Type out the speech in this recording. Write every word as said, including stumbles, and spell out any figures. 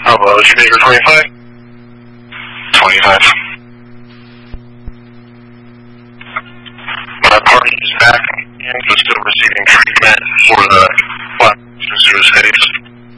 Hello, is your neighbor twenty-five? twenty-five. My partner is back and is still receiving treatment for the black to his face.